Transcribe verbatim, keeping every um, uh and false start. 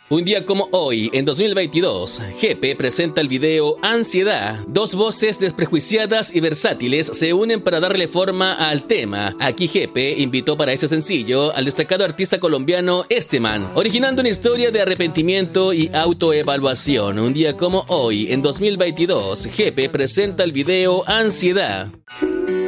Un día como hoy, en dos mil veintidós, Jepe presenta el video Ansiedad. Dos voces desprejuiciadas y versátiles se unen para darle forma al tema. Aquí Jepe invitó para ese sencillo al destacado artista colombiano Esteman, originando una historia de arrepentimiento y autoevaluación. Un día como hoy, en dos mil veintidós, Jepe presenta el video Ansiedad.